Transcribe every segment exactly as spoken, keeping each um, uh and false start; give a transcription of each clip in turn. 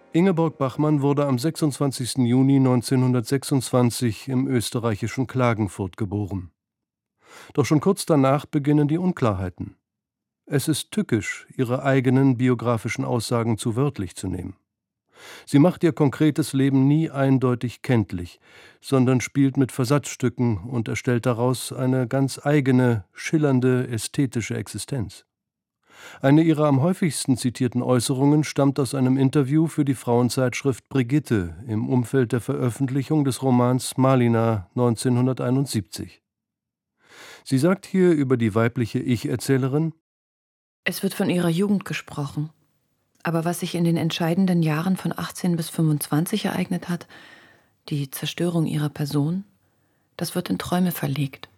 Ingeborg Bachmann wurde am sechsundzwanzigsten Juni neunzehnhundertsechsundzwanzig im österreichischen Klagenfurt geboren. Doch schon kurz danach beginnen die Unklarheiten. Es ist tückisch, ihre eigenen biografischen Aussagen zu wörtlich zu nehmen. Sie macht ihr konkretes Leben nie eindeutig kenntlich, sondern spielt mit Versatzstücken und erstellt daraus eine ganz eigene, schillernde, ästhetische Existenz. Eine ihrer am häufigsten zitierten Äußerungen stammt aus einem Interview für die Frauenzeitschrift Brigitte im Umfeld der Veröffentlichung des Romans Malina neunzehnhunderteinundsiebzig. Sie sagt hier über die weibliche Ich-Erzählerin: Es wird von ihrer Jugend gesprochen. Aber was sich in den entscheidenden Jahren von achtzehn bis fünfundzwanzig ereignet hat, die Zerstörung ihrer Person, das wird in Träume verlegt.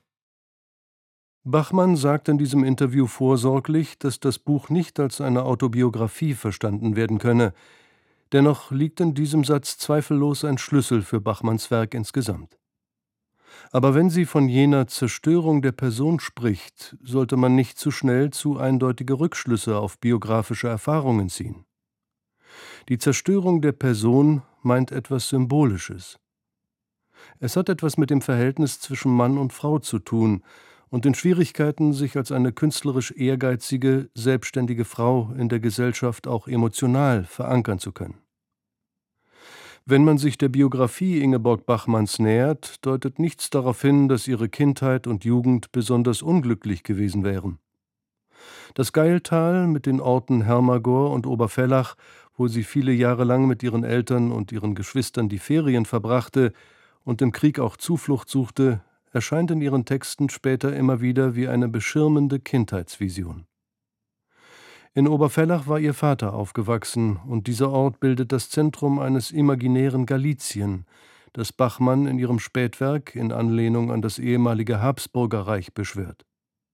Bachmann sagt in diesem Interview vorsorglich, dass das Buch nicht als eine Autobiografie verstanden werden könne. Dennoch liegt in diesem Satz zweifellos ein Schlüssel für Bachmanns Werk insgesamt. Aber wenn sie von jener Zerstörung der Person spricht, sollte man nicht zu schnell zu eindeutige Rückschlüsse auf biografische Erfahrungen ziehen. Die Zerstörung der Person meint etwas Symbolisches. Es hat etwas mit dem Verhältnis zwischen Mann und Frau zu tun und den Schwierigkeiten, sich als eine künstlerisch ehrgeizige, selbstständige Frau in der Gesellschaft auch emotional verankern zu können. Wenn man sich der Biografie Ingeborg Bachmanns nähert, deutet nichts darauf hin, dass ihre Kindheit und Jugend besonders unglücklich gewesen wären. Das Gailtal mit den Orten Hermagor und Obervellach, wo sie viele Jahre lang mit ihren Eltern und ihren Geschwistern die Ferien verbrachte und im Krieg auch Zuflucht suchte, erscheint in ihren Texten später immer wieder wie eine beschirmende Kindheitsvision. In Obervellach war ihr Vater aufgewachsen, und dieser Ort bildet das Zentrum eines imaginären Galizien, das Bachmann in ihrem Spätwerk in Anlehnung an das ehemalige Habsburgerreich beschwört.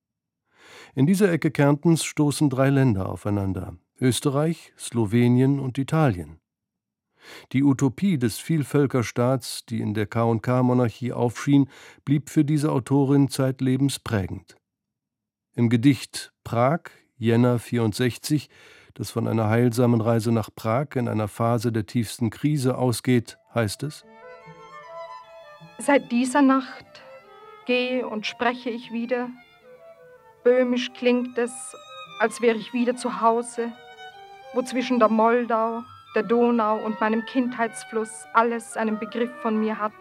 In dieser Ecke Kärntens stoßen drei Länder aufeinander: Österreich, Slowenien und Italien. Die Utopie des Vielvölkerstaats, die in der K und K-Monarchie aufschien, blieb für diese Autorin zeitlebens prägend. Im Gedicht »Prag«, Jänner vierundsechzig, das von einer heilsamen Reise nach Prag in einer Phase der tiefsten Krise ausgeht, heißt es: Seit dieser Nacht gehe und spreche ich wieder. Böhmisch klingt es, als wäre ich wieder zu Hause, wo zwischen der Moldau, der Donau und meinem Kindheitsfluss alles einen Begriff von mir hat.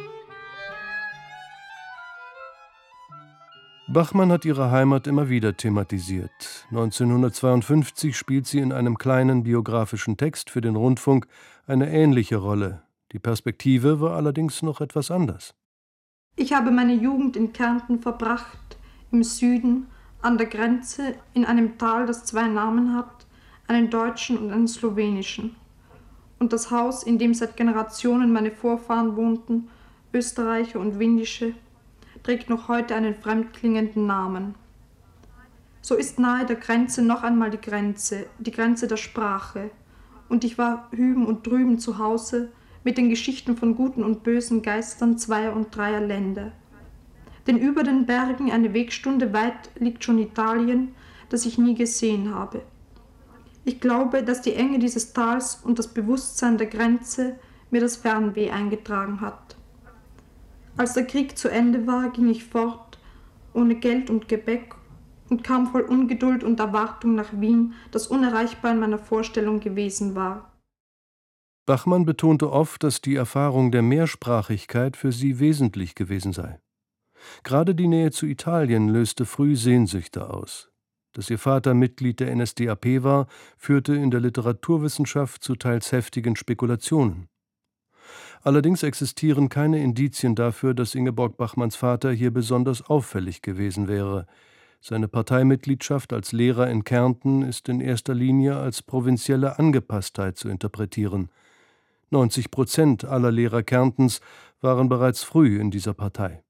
Bachmann hat ihre Heimat immer wieder thematisiert. neunzehnhundertzweiundfünfzig spielt sie in einem kleinen biografischen Text für den Rundfunk eine ähnliche Rolle. Die Perspektive war allerdings noch etwas anders. Ich habe meine Jugend in Kärnten verbracht, im Süden, an der Grenze, in einem Tal, das zwei Namen hat, einen deutschen und einen slowenischen. Und das Haus, in dem seit Generationen meine Vorfahren wohnten, Österreicher und Windische, trägt noch heute einen fremdklingenden Namen. So ist nahe der Grenze noch einmal die Grenze, die Grenze der Sprache. Und ich war hüben und drüben zu Hause mit den Geschichten von guten und bösen Geistern zweier und dreier Länder. Denn über den Bergen, eine Wegstunde weit, liegt schon Italien, das ich nie gesehen habe. Ich glaube, dass die Enge dieses Tals und das Bewusstsein der Grenze mir das Fernweh eingetragen hat. Als der Krieg zu Ende war, ging ich fort, ohne Geld und Gepäck, und kam voll Ungeduld und Erwartung nach Wien, das unerreichbar in meiner Vorstellung gewesen war. Bachmann betonte oft, dass die Erfahrung der Mehrsprachigkeit für sie wesentlich gewesen sei. Gerade die Nähe zu Italien löste früh Sehnsüchte aus. Dass ihr Vater Mitglied der N S D A P war, führte in der Literaturwissenschaft zu teils heftigen Spekulationen. Allerdings existieren keine Indizien dafür, dass Ingeborg Bachmanns Vater hier besonders auffällig gewesen wäre. Seine Parteimitgliedschaft als Lehrer in Kärnten ist in erster Linie als provinzielle Angepasstheit zu interpretieren. neunzig Prozent aller Lehrer Kärntens waren bereits früh in dieser Partei.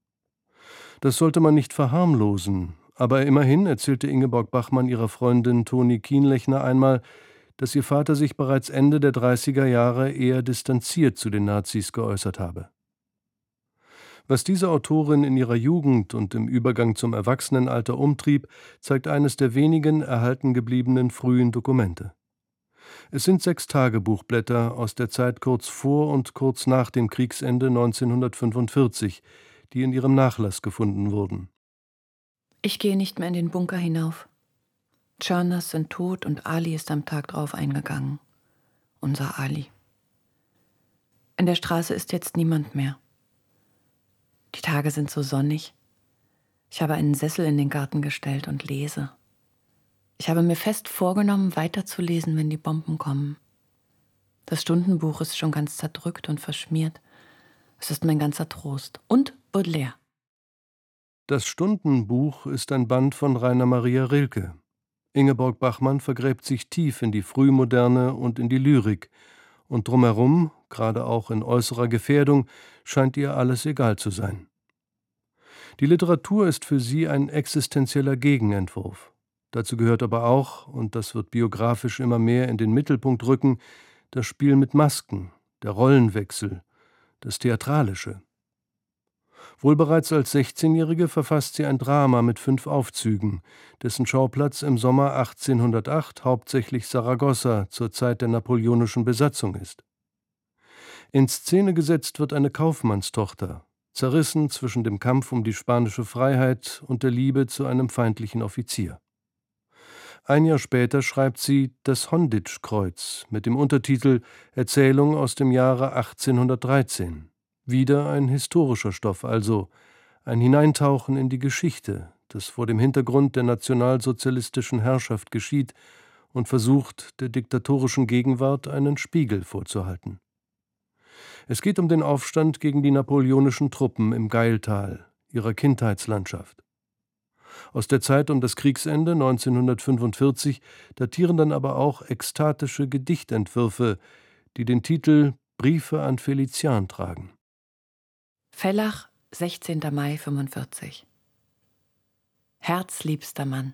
Das sollte man nicht verharmlosen, aber immerhin erzählte Ingeborg Bachmann ihrer Freundin Toni Kienlechner einmal, dass ihr Vater sich bereits Ende der dreißiger Jahre eher distanziert zu den Nazis geäußert habe. Was diese Autorin in ihrer Jugend und im Übergang zum Erwachsenenalter umtrieb, zeigt eines der wenigen erhalten gebliebenen frühen Dokumente. Es sind sechs Tagebuchblätter aus der Zeit kurz vor und kurz nach dem Kriegsende neunzehnhundertfünfundvierzig, die in ihrem Nachlass gefunden wurden. Ich gehe nicht mehr in den Bunker hinauf. Czernas sind tot und Ali ist am Tag drauf eingegangen. Unser Ali. In der Straße ist jetzt niemand mehr. Die Tage sind so sonnig. Ich habe einen Sessel in den Garten gestellt und lese. Ich habe mir fest vorgenommen, weiterzulesen, wenn die Bomben kommen. Das Stundenbuch ist schon ganz zerdrückt und verschmiert. Es ist mein ganzer Trost. Und Baudelaire. Das Stundenbuch ist ein Band von Rainer Maria Rilke. Ingeborg Bachmann vergräbt sich tief in die Frühmoderne und in die Lyrik. Und drumherum, gerade auch in äußerer Gefährdung, scheint ihr alles egal zu sein. Die Literatur ist für sie ein existenzieller Gegenentwurf. Dazu gehört aber auch, und das wird biografisch immer mehr in den Mittelpunkt rücken, das Spiel mit Masken, der Rollenwechsel, das Theatralische. Wohl bereits als sechzehnjährige verfasst sie ein Drama mit fünf Aufzügen, dessen Schauplatz im Sommer achtzehnhundertacht hauptsächlich Saragossa zur Zeit der napoleonischen Besatzung ist. In Szene gesetzt wird eine Kaufmannstochter, zerrissen zwischen dem Kampf um die spanische Freiheit und der Liebe zu einem feindlichen Offizier. Ein Jahr später schreibt sie Das Honditsch-Kreuz mit dem Untertitel Erzählung aus dem Jahre achtzehnhundertdreizehn. Wieder ein historischer Stoff, also ein Hineintauchen in die Geschichte, das vor dem Hintergrund der nationalsozialistischen Herrschaft geschieht und versucht, der diktatorischen Gegenwart einen Spiegel vorzuhalten. Es geht um den Aufstand gegen die napoleonischen Truppen im Gailtal, ihrer Kindheitslandschaft. Aus der Zeit um das Kriegsende neunzehnhundertfünfundvierzig datieren dann aber auch ekstatische Gedichtentwürfe, die den Titel Briefe an Felician tragen. Vellach, sechzehnter Mai fünfundvierzig. Herzliebster Mann.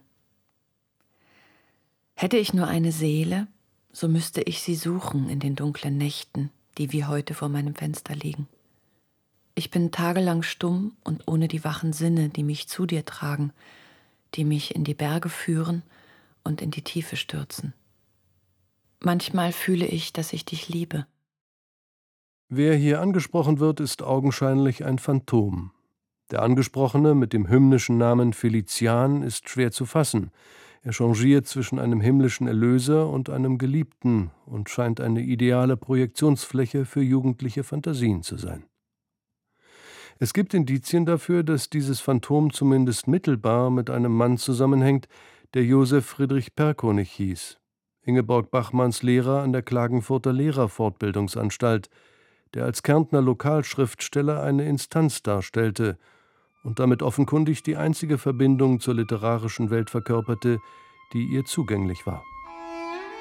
Hätte ich nur eine Seele, so müsste ich sie suchen in den dunklen Nächten, die wie heute vor meinem Fenster liegen. Ich bin tagelang stumm und ohne die wachen Sinne, die mich zu dir tragen, die mich in die Berge führen und in die Tiefe stürzen. Manchmal fühle ich, dass ich dich liebe. Wer hier angesprochen wird, ist augenscheinlich ein Phantom. Der Angesprochene mit dem hymnischen Namen Felician ist schwer zu fassen. Er changiert zwischen einem himmlischen Erlöser und einem Geliebten und scheint eine ideale Projektionsfläche für jugendliche Fantasien zu sein. Es gibt Indizien dafür, dass dieses Phantom zumindest mittelbar mit einem Mann zusammenhängt, der Josef Friedrich Perkonig hieß, Ingeborg Bachmanns Lehrer an der Klagenfurter Lehrerfortbildungsanstalt, der als Kärntner Lokalschriftsteller eine Instanz darstellte und damit offenkundig die einzige Verbindung zur literarischen Welt verkörperte, die ihr zugänglich war.